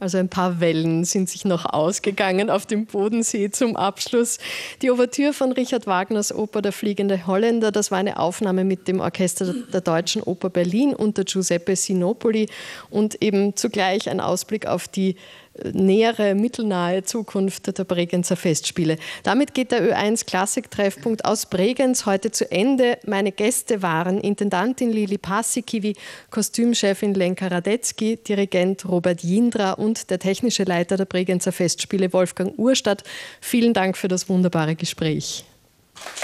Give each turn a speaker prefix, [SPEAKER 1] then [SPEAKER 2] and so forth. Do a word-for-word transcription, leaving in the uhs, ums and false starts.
[SPEAKER 1] Also ein paar Wellen sind sich noch ausgegangen auf dem Bodensee zum Abschluss. Die Ouvertüre von Richard Wagners Oper Der fliegende Holländer, das war eine Aufnahme mit dem Orchester der Deutschen Oper Berlin unter Giuseppe Sinopoli und eben zugleich ein Ausblick auf die nähere, mittelnahe Zukunft der Bregenzer Festspiele. Damit geht der Ö eins Klassik-Treffpunkt aus Bregenz heute zu Ende. Meine Gäste waren Intendantin Lili Paasikivi, Kostümchefin Lenka Radetzky, Dirigent Robert Jindra und der technische Leiter der Bregenzer Festspiele Wolfgang Urstadt. Vielen Dank für das wunderbare Gespräch.